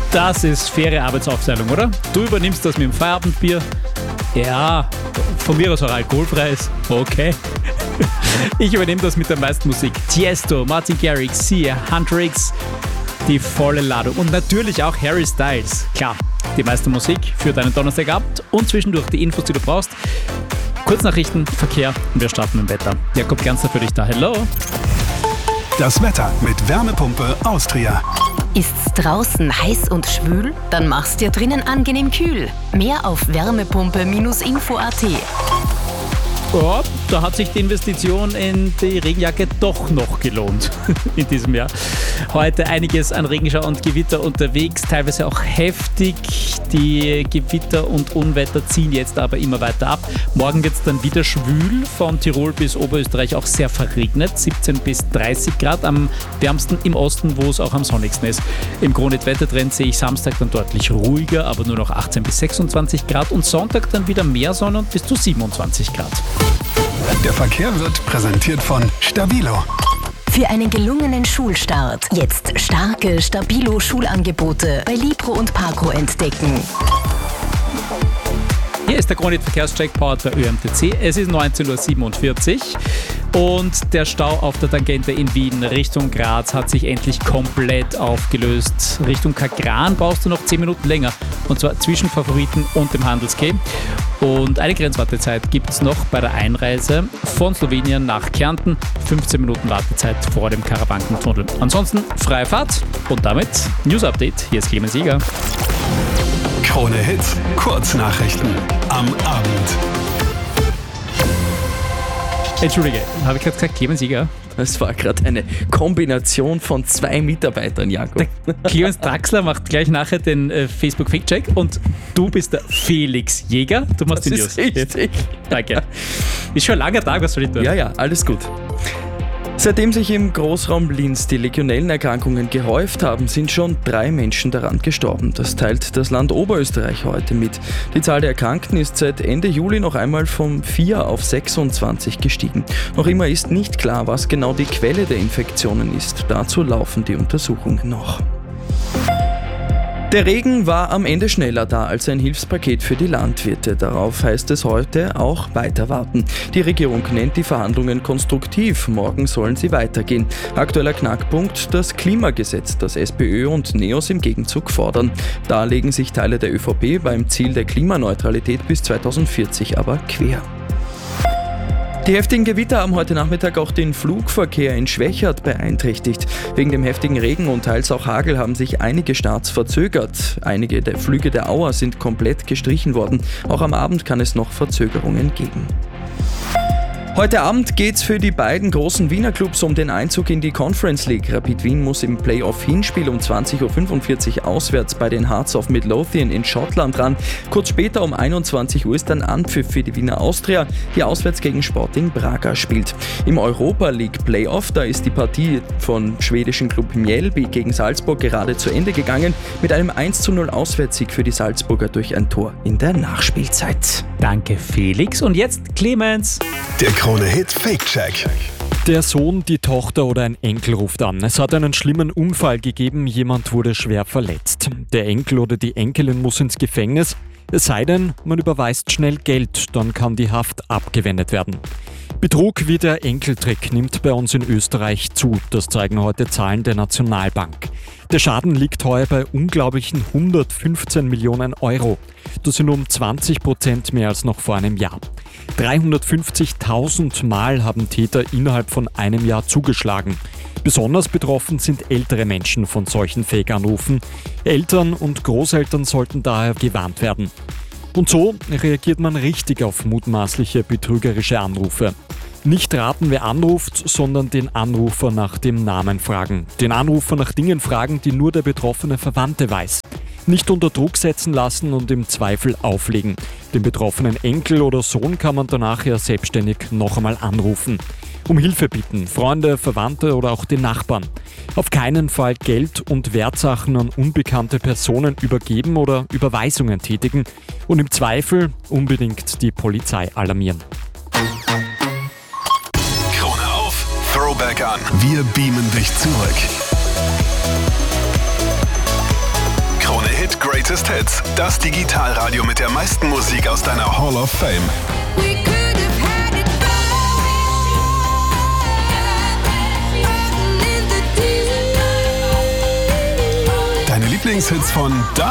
Das ist faire Arbeitsaufteilung, oder? Du übernimmst das mit dem Feierabendbier. Ja, von mir aus auch alkoholfreies. Okay. Ich übernehme das mit der meisten Musik. Tiesto, Martin Garrix, Sia, Hunter X, die volle Ladung. Und natürlich auch Harry Styles. Klar, die meiste Musik für deinen Donnerstagabend und zwischendurch die Infos, die du brauchst. Kurznachrichten, Verkehr und wir starten mit dem Wetter. Jakob Ganzer für dich da. Hello. Das Wetter mit Wärmepumpe Austria. Ist's draußen heiß und schwül? Dann mach's dir drinnen angenehm kühl. Mehr auf wärmepumpe-info.at. Oh, da hat sich die Investition in die Regenjacke doch noch gelohnt in diesem Jahr. Heute einiges an Regenschau und Gewitter unterwegs, teilweise auch heftig. Die Gewitter und Unwetter ziehen jetzt aber immer weiter ab. Morgen wird es dann wieder schwül, von Tirol bis Oberösterreich auch sehr verregnet, 17 bis 30 Grad, am wärmsten im Osten, wo es auch am sonnigsten ist. Im Kronit-Wettertrend sehe ich Samstag dann deutlich ruhiger, aber nur noch 18 bis 26 Grad und Sonntag dann wieder mehr Sonne und bis zu 27 Grad. Der Verkehr wird präsentiert von Stabilo. Für einen gelungenen Schulstart jetzt starke Stabilo-Schulangebote bei Libro und Parco entdecken. Hier ist der Kronit-Verkehrscheck powered bei ÖMTC. Es ist 19.47 Uhr und der Stau auf der Tangente in Wien Richtung Graz hat sich endlich komplett aufgelöst. Richtung Kagran brauchst du noch 10 Minuten länger und zwar zwischen Favoriten und dem Handelsquai. Und eine Grenzwartezeit gibt es noch bei der Einreise von Slowenien nach Kärnten. 15 Minuten Wartezeit vor dem Karawankentunnel. Ansonsten freie Fahrt und damit News Update. Hier ist Clemens Jäger. Krone Hits, Kurznachrichten am Abend. Entschuldige, habe ich gerade gesagt Clemens Jäger? Es war gerade eine Kombination von 2 Mitarbeitern, Jakob. Der Clemens Draxler macht gleich nachher den Facebook-Fact-Check und du bist der Felix Jäger. Du machst die News. Das ist richtig. Danke. Ist schon ein langer Tag, was soll ich tun? Ja, alles gut. Seitdem sich im Großraum Linz die Legionellenerkrankungen gehäuft haben, sind schon 3 Menschen daran gestorben. Das teilt das Land Oberösterreich heute mit. Die Zahl der Erkrankten ist seit Ende Juli noch einmal von 4 auf 26 gestiegen. Noch immer ist nicht klar, was genau die Quelle der Infektionen ist. Dazu laufen die Untersuchungen noch. Der Regen war am Ende schneller da als ein Hilfspaket für die Landwirte. Darauf heißt es heute auch weiter warten. Die Regierung nennt die Verhandlungen konstruktiv. Morgen sollen sie weitergehen. Aktueller Knackpunkt: das Klimagesetz, das SPÖ und NEOS im Gegenzug fordern. Da legen sich Teile der ÖVP beim Ziel der Klimaneutralität bis 2040 aber quer. Die heftigen Gewitter haben heute Nachmittag auch den Flugverkehr in Schwechat beeinträchtigt. Wegen dem heftigen Regen und teils auch Hagel haben sich einige Starts verzögert. Einige der Flüge der Auer sind komplett gestrichen worden. Auch am Abend kann es noch Verzögerungen geben. Heute Abend geht's für die beiden großen Wiener Clubs um den Einzug in die Conference League. Rapid Wien muss im Playoff-Hinspiel um 20.45 Uhr auswärts bei den Hearts of Midlothian in Schottland ran. Kurz später um 21 Uhr ist dann Anpfiff für die Wiener Austria, die auswärts gegen Sporting Braga spielt. Im Europa League Playoff, da ist die Partie von schwedischen Club Mjällby gegen Salzburg gerade zu Ende gegangen, mit einem 1:0 Auswärtssieg für die Salzburger durch ein Tor in der Nachspielzeit. Danke Felix und jetzt Clemens. Der Krone Hit Fake-Check. Der Sohn, die Tochter oder ein Enkel ruft an. Es hat einen schlimmen Unfall gegeben, jemand wurde schwer verletzt. Der Enkel oder die Enkelin muss ins Gefängnis, es sei denn, man überweist schnell Geld, dann kann die Haft abgewendet werden. Betrug wie der Enkeltrick nimmt bei uns in Österreich zu, das zeigen heute Zahlen der Nationalbank. Der Schaden liegt heuer bei unglaublichen 115 Millionen Euro. Das sind um 20% mehr als noch vor einem Jahr. 350.000 Mal haben Täter innerhalb von einem Jahr zugeschlagen. Besonders betroffen sind ältere Menschen von solchen Fake-Anrufen. Eltern und Großeltern sollten daher gewarnt werden. Und so reagiert man richtig auf mutmaßliche betrügerische Anrufe. Nicht raten, wer anruft, sondern den Anrufer nach dem Namen fragen. Den Anrufer nach Dingen fragen, die nur der betroffene Verwandte weiß. Nicht unter Druck setzen lassen und im Zweifel auflegen. Den betroffenen Enkel oder Sohn kann man danach ja selbstständig noch einmal anrufen. Um Hilfe bitten, Freunde, Verwandte oder auch den Nachbarn. Auf keinen Fall Geld und Wertsachen an unbekannte Personen übergeben oder Überweisungen tätigen und im Zweifel unbedingt die Polizei alarmieren. Krone auf, Throwback an. Wir beamen dich zurück. Krone Greatest Hits, das Digitalradio mit der meisten Musik aus deiner Hall of Fame. Deine Lieblingshits von da